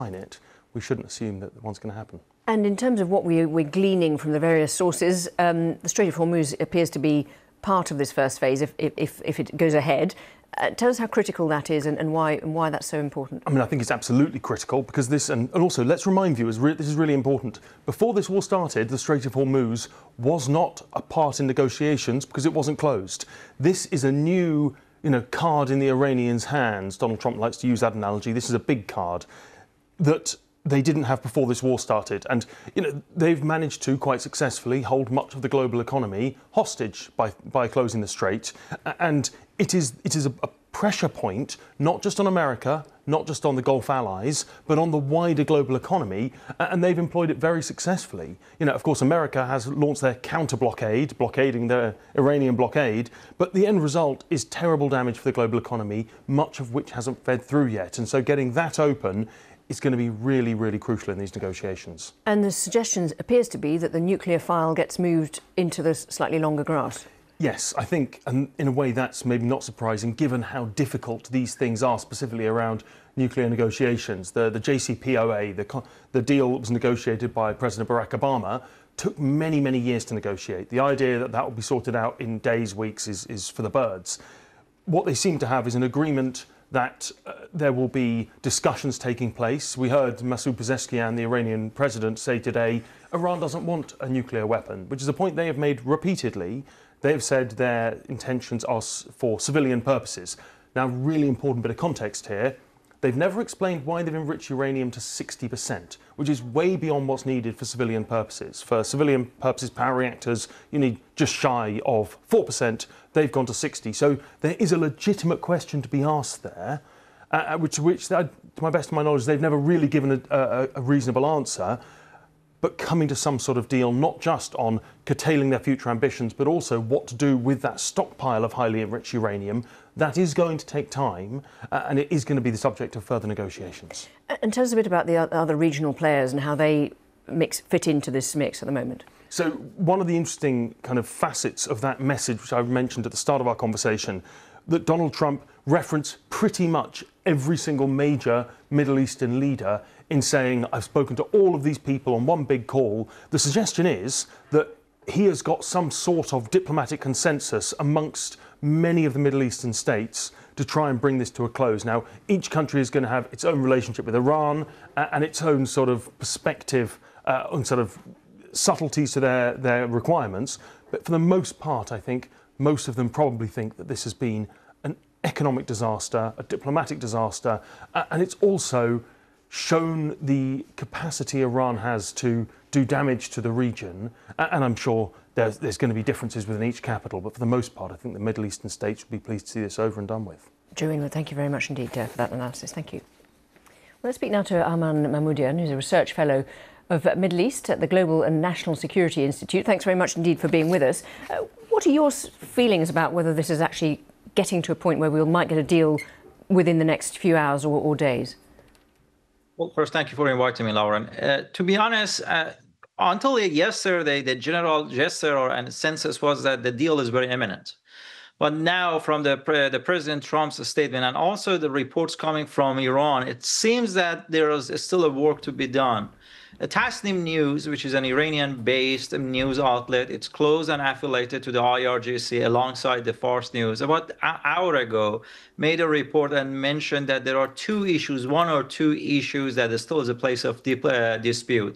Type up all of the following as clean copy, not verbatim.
it, we shouldn't assume that one's going to happen. And in terms of what we're gleaning from the various sources, the Strait of Hormuz appears to be part of this first phase if it goes ahead. Tell us how critical that is and why that's so important. I mean, I think it's absolutely critical because this, and also let's remind viewers, this is really important. Before this war started, the Strait of Hormuz was not a part in negotiations because it wasn't closed. This is a new, card in the Iranians' hands. Donald Trump likes to use that analogy. This is a big card that they didn't have before this war started. And, they've managed to quite successfully hold much of the global economy hostage by closing the strait. And it is a pressure point, not just on America, not just on the Gulf allies, but on the wider global economy. And they've employed it very successfully. Of course, America has launched their counter-blockade, blockading the Iranian blockade. But the end result is terrible damage for the global economy, much of which hasn't fed through yet. And so getting that open is going to be really, really crucial in these negotiations. And the suggestion appears to be that the nuclear file gets moved into the slightly longer grass. Yes, I think, and in a way that's maybe not surprising, given how difficult these things are, specifically around nuclear negotiations. The JCPOA, the deal that was negotiated by President Barack Obama, took many, many years to negotiate. The idea that that will be sorted out in days, weeks is for the birds. What they seem to have is an agreement that there will be discussions taking place. We heard Masoud Pezeshkian, the Iranian president, say today, Iran doesn't want a nuclear weapon, which is a point they have made repeatedly. They have said their intentions are for civilian purposes. Now, really important bit of context here. They've never explained why they've enriched uranium to 60%, which is way beyond what's needed for civilian purposes. For civilian purposes, power reactors, you need just shy of 4%. They've gone to 60%. So there is a legitimate question to be asked there, which to my best of my knowledge, they've never really given a reasonable answer. But coming to some sort of deal, not just on curtailing their future ambitions, but also what to do with that stockpile of highly enriched uranium, that is going to take time, and it is going to be the subject of further negotiations. And tell us a bit about the other regional players and how they fit into this mix at the moment. So one of the interesting kind of facets of that message, which I mentioned at the start of our conversation, that Donald Trump referenced pretty much every single major Middle Eastern leader in saying, I've spoken to all of these people on one big call. The suggestion is that he has got some sort of diplomatic consensus amongst many of the Middle Eastern states to try and bring this to a close. Now, each country is going to have its own relationship with Iran and its own sort of perspective and sort of subtleties to their requirements. But for the most part, I think most of them probably think that this has been an economic disaster, a diplomatic disaster, and it's also shown the capacity Iran has to do damage to the region. And I'm sure there's going to be differences within each capital, but for the most part, I think the Middle Eastern states will be pleased to see this over and done with. Joe Inwood, thank you very much indeed for that analysis. Thank you. Well, let's speak now to Arman Mahmoudian, who's a research fellow of Middle East at the Global and National Security Institute. Thanks very much indeed for being with us. What are your feelings about whether this is actually getting to a point where we might get a deal within the next few hours or days? Well, first, thank you for inviting me, Lauren. To be honest, until yesterday, the general gesture and census was that the deal is very imminent. But now, from the President Trump's statement and also the reports coming from Iran, it seems that there is still a work to be done. Tasnim News, which is an Iranian-based news outlet, it's close and affiliated to the IRGC alongside the Fars News, about an hour ago, made a report and mentioned that there are one or two issues that still is a place of dispute.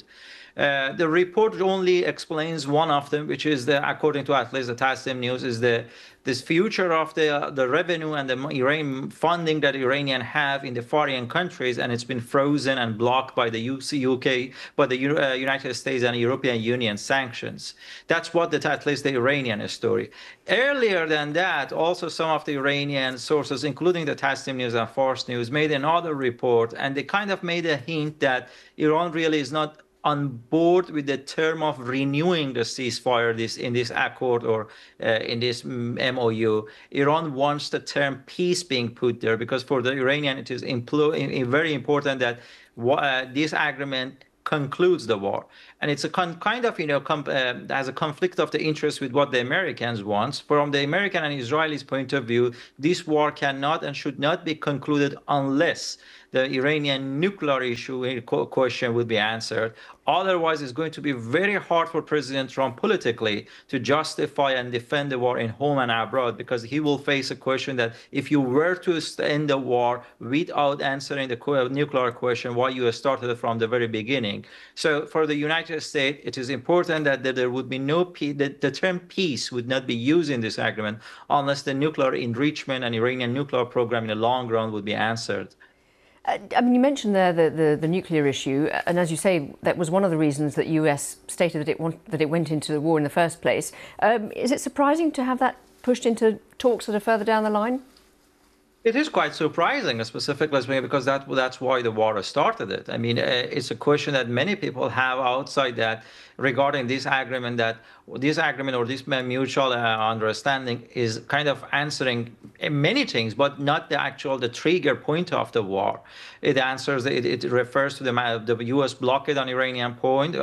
The report only explains one of them, which is according to at least the Tasnim News, is this future of the revenue and the Iranian funding that Iranian have in the foreign countries, and it's been frozen and blocked by the UK, by the United States and European Union sanctions. That's what at least the Iranian story. Earlier than that, also some of the Iranian sources, including the Tasnim News and Fars News, made another report, and they kind of made a hint that Iran really is not on board with the term of renewing the ceasefire in this accord or in this MOU. Iran wants the term peace being put there because for the Iranian it is very important that this agreement concludes the war. And it's a kind of, has a conflict of the interest with what the Americans want. From the American and Israelis' point of view, this war cannot and should not be concluded unless the Iranian nuclear issue question would be answered. Otherwise, it's going to be very hard for President Trump politically to justify and defend the war in home and abroad, because he will face a question that if you were to end the war without answering the nuclear question, why you started it from the very beginning. So for the United States, it is important that there would be no peace, the term peace would not be used in this agreement unless the nuclear enrichment and Iranian nuclear program in the long run would be answered. I mean, you mentioned there the nuclear issue, and as you say, that was one of the reasons that US stated that it went into the war in the first place. Is it surprising to have that pushed into talks that are further down the line? It is quite surprising, specifically because that's why the war started it. I mean, it's a question that many people have outside that regarding this agreement, or this mutual understanding is kind of answering many things, but not the trigger point of the war. It answers, it refers to the U.S. blockade on Iranian port.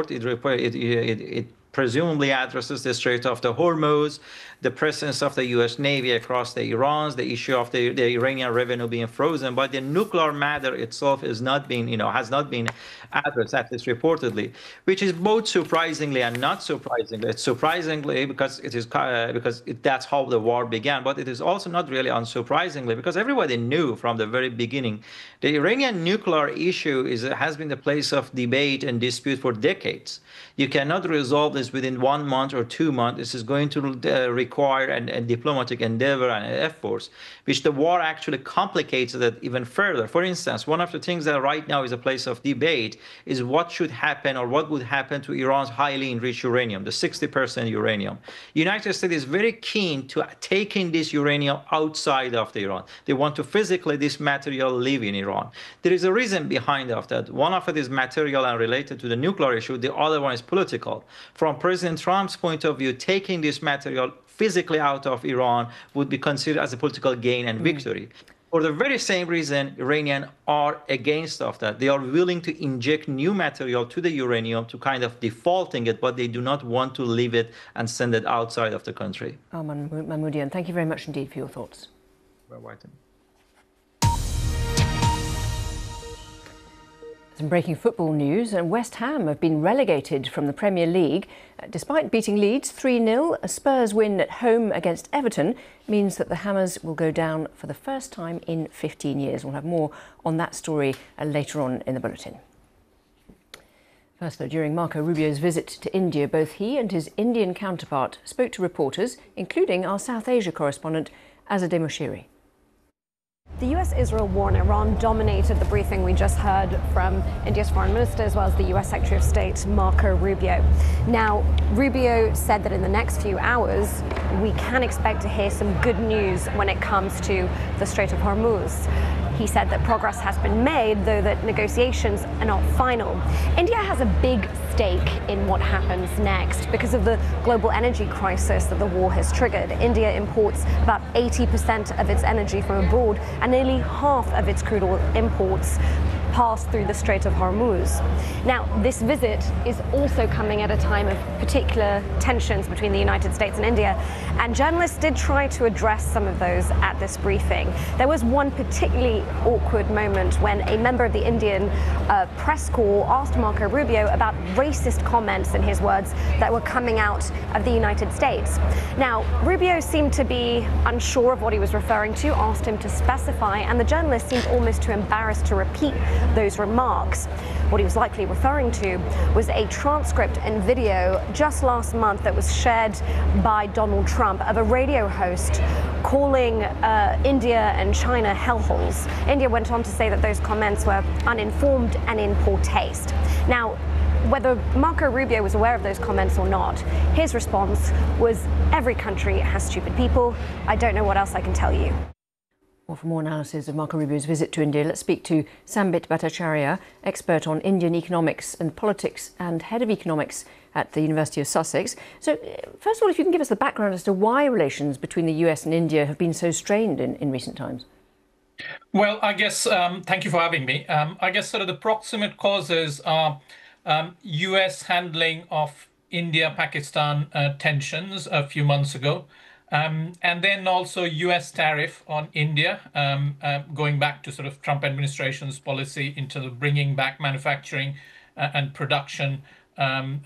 It presumably addresses the Strait of the Hormuz, the presence of the U.S. Navy across the Iran, the issue of the Iranian revenue being frozen, but the nuclear matter itself has not been addressed, at least reportedly, which is both surprisingly and not surprisingly. It's surprisingly because that's how the war began, but it is also not really unsurprisingly because everybody knew from the very beginning the Iranian nuclear issue has been the place of debate and dispute for decades. You cannot resolve this within 1 month or 2 months. This is going to require a diplomatic endeavor and efforts, which the war actually complicates it even further. For instance, one of the things that right now is a place of debate is what should happen or what would happen to Iran's highly enriched uranium, the 60% uranium. United States is very keen to taking this uranium outside of Iran. They want to physically this material live in Iran. There is a reason behind that. One of it is material and related to the nuclear issue. The other one is political. From President Trump's point of view, taking this material physically out of Iran would be considered as a political gain and victory. For the very same reason, Iranians are against of that. They are willing to inject new material to the uranium to kind of defaulting it, but they do not want to leave it and send it outside of the country. Arman Mahmoudyan, thank you very much indeed for your thoughts. You're welcome. Some breaking football news, and West Ham have been relegated from the Premier League. Despite beating Leeds 3-0, a Spurs win at home against Everton means that the Hammers will go down for the first time in 15 years. We'll have more on that story later on in the bulletin. First, though, during Marco Rubio's visit to India, both he and his Indian counterpart spoke to reporters, including our South Asia correspondent, Azadeh Moshiri. The US-Israel war in Iran dominated the briefing we just heard from India's foreign minister as well as the US Secretary of State Marco Rubio. Now, Rubio said that in the next few hours we can expect to hear some good news when it comes to the Strait of Hormuz. He said that progress has been made, though that negotiations are not final. India has a big stake in what happens next because of the global energy crisis that the war has triggered. India imports about 80% of its energy from abroad, and nearly half of its crude oil imports pass through the Strait of Hormuz. Now, this visit is also coming at a time of particular tensions between the United States and India, and journalists did try to address some of those at this briefing. There was one particularly awkward moment when a member of the Indian press corps asked Marco Rubio about racist comments, in his words, that were coming out of the United States. Now, Rubio seemed to be unsure of what he was referring to, asked him to specify, and the journalist seemed almost too embarrassed to repeat those remarks. What he was likely referring to was a transcript and video just last month that was shared by Donald Trump of a radio host calling India and China hellholes. India went on to say that those comments were uninformed and in poor taste. Now, whether Marco Rubio was aware of those comments or not, his response was, every country has stupid people. I don't know what else I can tell you. Well, for more analysis of Marco Rubio's visit to India, let's speak to Sambit Bhattacharya, expert on Indian economics and politics and head of economics at the University of Sussex. So, first of all, if you can give us the background as to why relations between the US and India have been so strained in recent times. Well, I guess, thank you for having me. I guess sort of the proximate causes are US handling of India-Pakistan tensions a few months ago, And then also US tariff on India, going back to sort of Trump administration's policy in terms of bringing back manufacturing and production